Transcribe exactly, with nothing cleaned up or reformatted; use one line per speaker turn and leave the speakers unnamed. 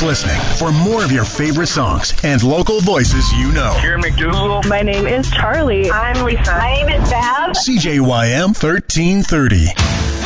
listening for more of your favorite songs and local voices you know.
Karen McDougal.
My name is Charlie.
I'm Lisa.
My name is Bab.
C J Y M thirteen thirty.